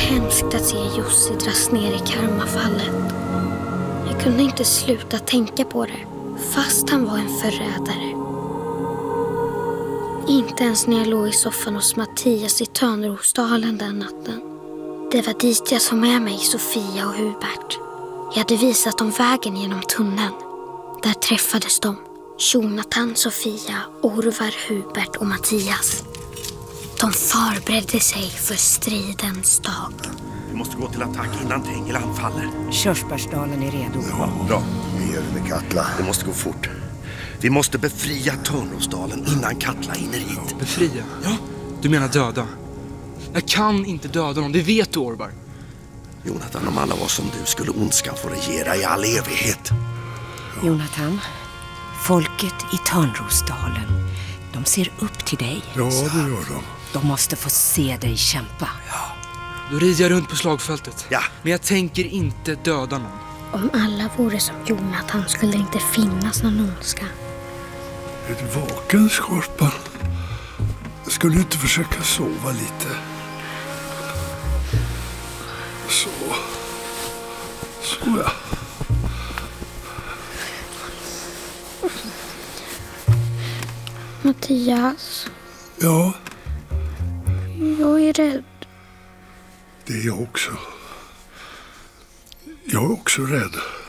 hemskt att se Jussi dras ner i karmafallet. Jag kunde inte sluta tänka på det, fast han var en förrädare. Inte ens när jag låg i soffan hos Mattias i Törnrosdalen den natten. Det var dit jag tog med mig Sofia och Hubert. Jag hade visat dem vägen genom tunneln. Där träffades de. Jonathan, Sofia, Orvar, Hubert och Mattias. De förberedde sig för stridens dag. Vi måste gå till attack innan Tengil anfaller. Körsbärsdalen är redo. Ja, bra. Mer med Katla. Det måste gå fort. Vi måste befria Törnrosdalen innan Katla hinner hit. Befria? Ja. Du menar döda? Jag kan inte döda någon, det vet du, Orvar. Jonathan, om alla var som du skulle ondskan få regera i all evighet. Jonathan, folket i Törnrosdalen, de ser upp till dig. Ja, det gör de. De måste få se dig kämpa. Ja. Då rider jag runt på slagfältet. Ja. Men jag tänker inte döda någon. Om alla vore som Jonathan skulle det inte finnas någon ondska. Är du vaken, Skorpan? Skulle du inte försöka sova lite? Så ja. Mattias, Ja, jag är rädd. det är jag också. Jag är också rädd.